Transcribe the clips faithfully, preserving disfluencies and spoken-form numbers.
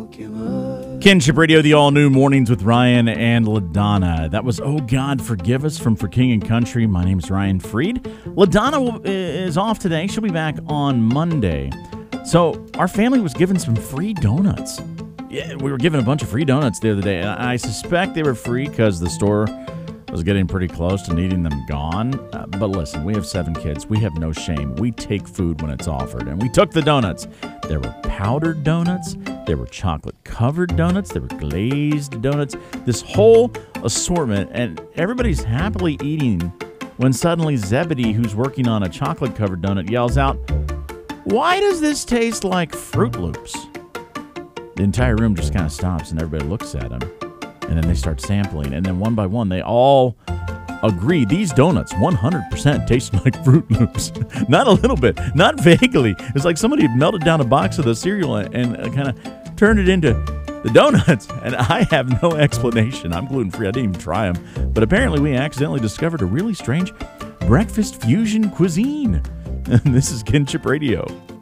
Kinship Radio, the all-new Mornings with Ryan and LaDonna. That was Oh God Forgive Us from For King and Country. My name is Ryan Freed. LaDonna will, is off today. She'll be back on Monday. So our family was given some free donuts. Yeah, we were given a bunch of free donuts the other day. And I suspect they were free because the store was getting pretty close to needing them gone. Uh, but listen, we have seven kids. We have no shame. We take food when it's offered. And we took the donuts. There were powdered donuts. There were chocolate-covered donuts. There were glazed donuts. This whole assortment. And everybody's happily eating when suddenly Zebedee, who's working on a chocolate-covered donut, yells out, "Why does this taste like Fruit Loops?" The entire room just kind of stops and everybody looks at him. And then they start sampling. And then one by one, they all agree these donuts one hundred percent taste like Fruit Loops. Not a little bit. Not vaguely. It's like somebody had melted down a box of the cereal and, and kind of turned it into the donuts. And I have no explanation. I'm gluten-free. I didn't even try them. But apparently we accidentally discovered a really strange breakfast fusion cuisine. And this is Kinship Radio.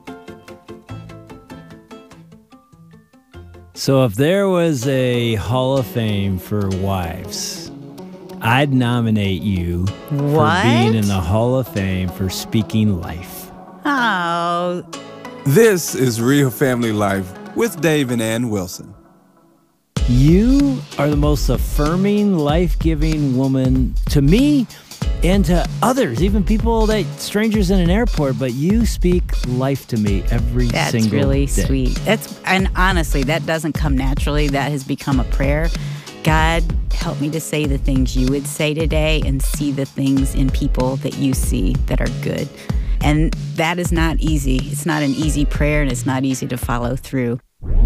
So if there was a Hall of Fame for wives, I'd nominate you What? for being in the Hall of Fame for speaking life. Oh. This is Real Family Life with Dave and Ann Wilson. You are the most affirming, life-giving woman to me and to others, even people that strangers in an airport, but you speak life to me every That's single day. That's really sweet. That's and honestly, that doesn't come naturally. That has become a prayer. God, help me to say the things you would say today and see the things in people that you see that are good. And that is not easy. It's not an easy prayer, and it's not easy to follow through.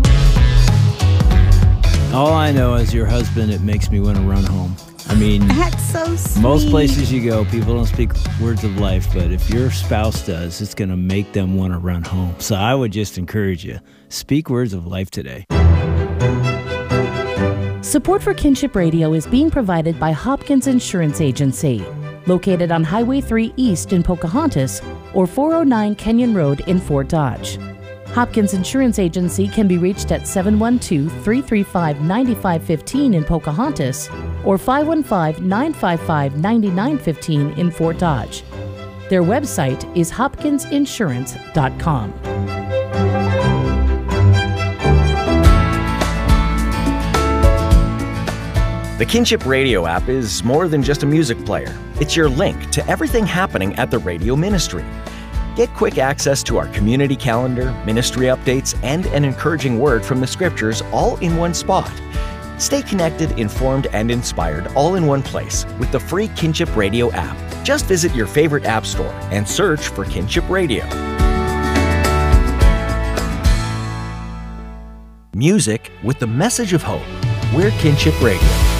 All I know is your husband, it makes me want to run home. I mean, that's so sweet. Most places you go, people don't speak words of life, but if your spouse does, it's going to make them want to run home. So I would just encourage you, speak words of life today. Support for Kinship Radio is being provided by Hopkins Insurance Agency, located on Highway three East in Pocahontas or four oh nine Kenyon Road in Fort Dodge. Hopkins Insurance Agency can be reached at seven one two, three three five, nine five one five in Pocahontas or five one five, nine five five, nine nine one five in Fort Dodge. Their website is hopkins insurance dot com. The Kinship Radio app is more than just a music player. It's your link to everything happening at the radio ministry. Get quick access to our community calendar, ministry updates, and an encouraging word from the scriptures all in one spot. Stay connected, informed, and inspired all in one place with the free Kinship Radio app. Just visit your favorite app store and search for Kinship Radio. Music with the message of hope. We're Kinship Radio.